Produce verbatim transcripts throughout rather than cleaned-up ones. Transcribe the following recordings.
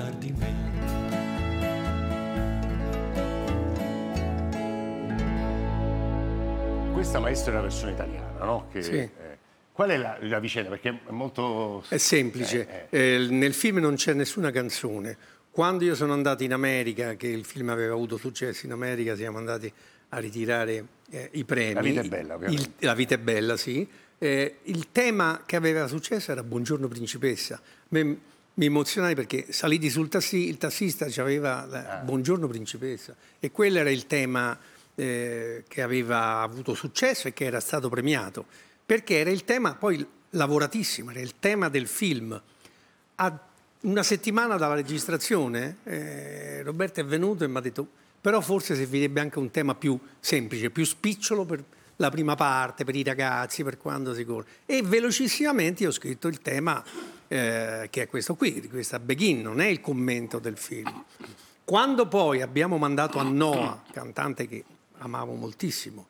guardar di me. Questa, maestro, è la versione italiana, no? Che, Sì. eh, qual è la, la vicenda? Perché è molto... È semplice. Eh, eh. Eh, nel film non c'è nessuna canzone. Quando io sono andato in America, che il film aveva avuto successo in America, siamo andati a ritirare eh, i premi. La vita è bella, ovviamente. Il, la vita è bella, sì. Eh, il tema che aveva successo era Buongiorno principessa. Me, mi emozionai perché saliti sul tassi, il tassista aveva la, Ah. Buongiorno principessa, e quello era il tema eh, che aveva avuto successo e che era stato premiato, perché era il tema poi lavoratissimo, era il tema del film. A una settimana dalla registrazione eh, Roberto è venuto e mi ha detto però forse servirebbe anche un tema più semplice, più spicciolo per la prima parte, per i ragazzi, per quando si corre. E velocissimamente io ho scritto il tema eh, che è questo qui, di questa Begin, non è il commento del film. Quando poi abbiamo mandato a Noa, cantante che amavo moltissimo,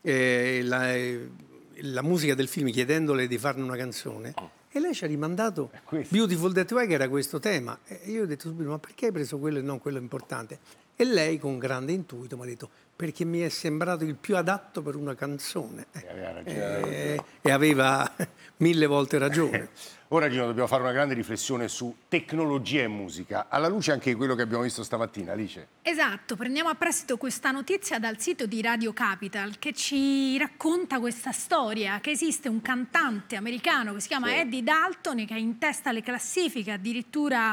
eh, la, eh, la musica del film chiedendole di farne una canzone, e lei ci ha rimandato Beautiful That Way, che era questo tema. E io ho detto subito, ma perché hai preso quello e non quello importante? E lei con grande intuito mi ha detto, perché mi è sembrato il più adatto per una canzone. E aveva ragione. E, e aveva mille volte ragione. Ora, Gino, dobbiamo fare una grande riflessione su tecnologia e musica, alla luce anche di quello che abbiamo visto stamattina, Alice. Esatto, prendiamo a prestito questa notizia dal sito di Radio Capital che ci racconta questa storia, che esiste un cantante americano che si chiama Sì. Eddie Dalton, che è in testa alle classifiche, addirittura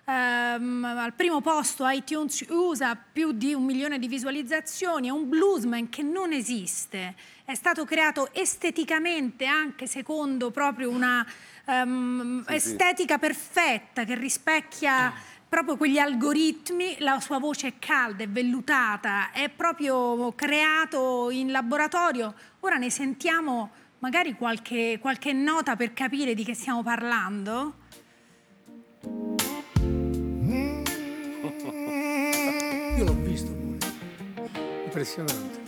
ehm, al primo posto iTunes U S A, più di un milione di visualizzazioni. È un bluesman che non esiste, è stato creato esteticamente anche secondo proprio una um, Sì, estetica sì. perfetta che rispecchia proprio quegli algoritmi. La sua voce è calda, è vellutata, è proprio creato in laboratorio. Ora ne sentiamo magari qualche, qualche nota per capire di che stiamo parlando. Io l'ho visto, impressionante.